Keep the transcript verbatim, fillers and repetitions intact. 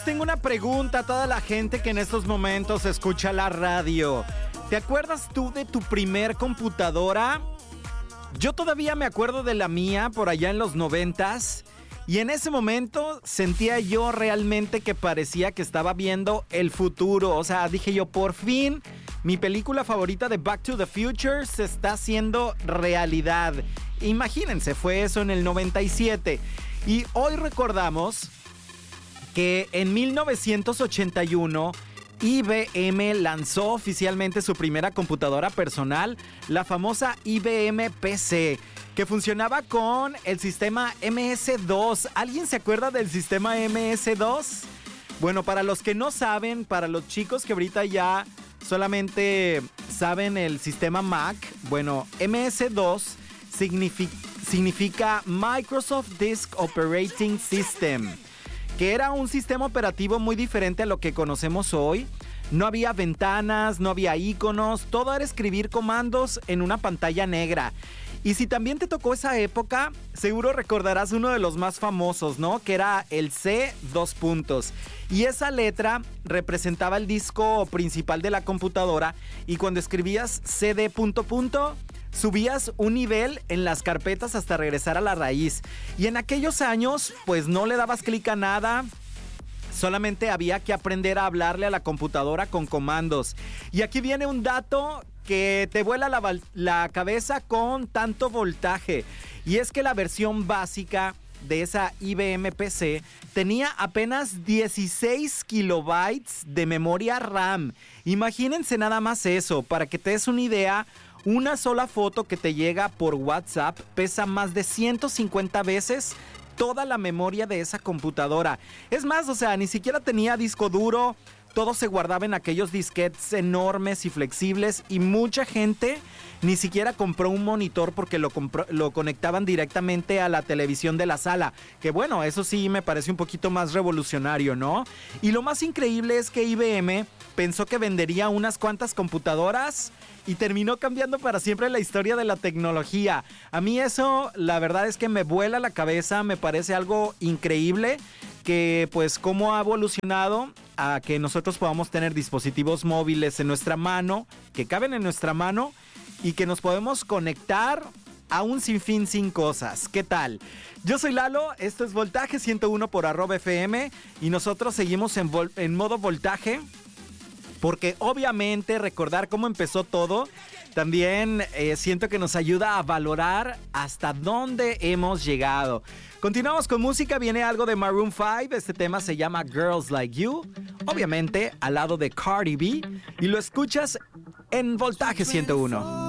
Tengo una pregunta a toda la gente que en estos momentos escucha la radio. ¿Te acuerdas tú de tu primer computadora? Yo todavía me acuerdo de la mía por allá en los noventas. Y en ese momento sentía yo realmente que parecía que estaba viendo el futuro. O sea, dije yo, por fin, mi película favorita de Back to the Future se está haciendo realidad. Imagínense, fue eso en el noventa y siete. Y hoy recordamos que en mil novecientos ochenta y uno I B M lanzó oficialmente su primera computadora personal, la famosa I B M P C, que funcionaba con el sistema M S dos. ¿Alguien se acuerda del sistema M S dos? Bueno, para los que no saben, para los chicos que ahorita ya solamente saben el sistema Mac, bueno, M S dos significa, significa Microsoft Disk Operating System, que era un sistema operativo muy diferente a lo que conocemos hoy. No había ventanas, no había iconos, todo era escribir comandos en una pantalla negra. Y si también te tocó esa época, seguro recordarás uno de los más famosos, ¿no? Que era el C dos puntos. Y esa letra representaba el disco principal de la computadora, y cuando escribías C D punto punto, subías un nivel en las carpetas hasta regresar a la raíz. Y en aquellos años, pues no le dabas clic a nada. Solamente había que aprender a hablarle a la computadora con comandos. Y aquí viene un dato que te vuela la, la cabeza con tanto voltaje. Y es que la versión básica de esa I B M P C tenía apenas dieciséis kilobytes de memoria RAM. Imagínense nada más eso. Para que te des una idea, una sola foto que te llega por WhatsApp pesa más de ciento cincuenta veces toda la memoria de esa computadora. Es más, o sea, ni siquiera tenía disco duro. Todo se guardaba en aquellos disquetes enormes y flexibles, y mucha gente ni siquiera compró un monitor porque lo, compró, lo conectaban directamente a la televisión de la sala. Que bueno, eso sí me parece un poquito más revolucionario, ¿no? Y lo más increíble es que I B M pensó que vendería unas cuantas computadoras y terminó cambiando para siempre la historia de la tecnología. A mí eso, la verdad es que me vuela la cabeza, me parece algo increíble, que pues cómo ha evolucionado a que nosotros podamos tener dispositivos móviles en nuestra mano, que caben en nuestra mano y que nos podemos conectar a un sinfín sin cosas. ¿Qué tal? Yo soy Lalo, esto es Voltaje ciento uno por arroba F M, y nosotros seguimos en, vol- en modo voltaje, porque obviamente recordar cómo empezó todo también eh, siento que nos ayuda a valorar hasta dónde hemos llegado. Continuamos con música, viene algo de Maroon cinco, este tema se llama Girls Like You, obviamente al lado de Cardi B, y lo escuchas en Voltaje ciento uno.